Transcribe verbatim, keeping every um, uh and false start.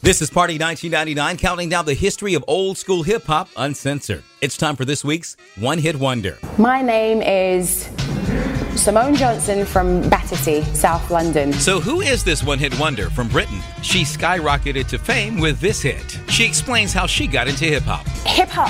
This is Party nineteen ninety-nine, counting down the history of old school hip hop uncensored. It's time for this week's One Hit Wonder. My name is Simone Johnson from Battersea, South London. So who is this one-hit wonder from Britain? She skyrocketed to fame with this hit. She explains how she got into hip-hop. Hip-hop